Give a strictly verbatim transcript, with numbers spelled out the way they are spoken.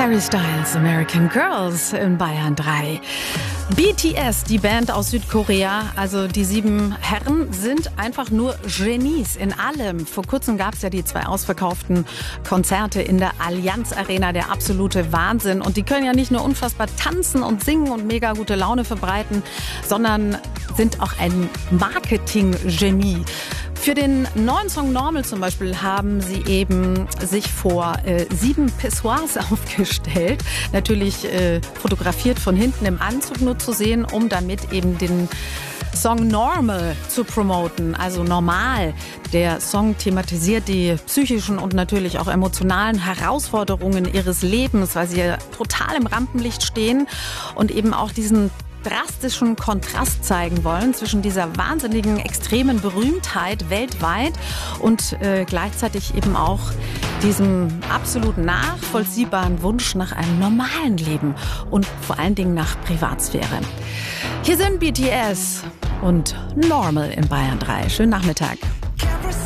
Harry Styles, American Girls in Bayern drei. B T S, die Band aus Südkorea, also die sieben Herren, sind einfach nur Genies in allem. Vor kurzem gab es ja die zwei ausverkauften Konzerte in der Allianz Arena, der absolute Wahnsinn. Und die können ja nicht nur unfassbar tanzen und singen und mega gute Laune verbreiten, sondern sind auch ein Marketing-Genie. Für den neuen Song Normal zum Beispiel haben sie eben sich vor äh, sieben Pissoirs aufgestellt. Natürlich äh, fotografiert von hinten im Anzug nur zu sehen, um damit eben den Song Normal zu promoten, also normal. Der Song thematisiert die psychischen und natürlich auch emotionalen Herausforderungen ihres Lebens, weil sie ja total im Rampenlicht stehen und eben auch diesen drastischen Kontrast zeigen wollen zwischen dieser wahnsinnigen, extremen Berühmtheit weltweit und äh, gleichzeitig eben auch diesem absolut nachvollziehbaren Wunsch nach einem normalen Leben und vor allen Dingen nach Privatsphäre. Hier sind B T S und Normal in Bayern drei. Schönen Nachmittag.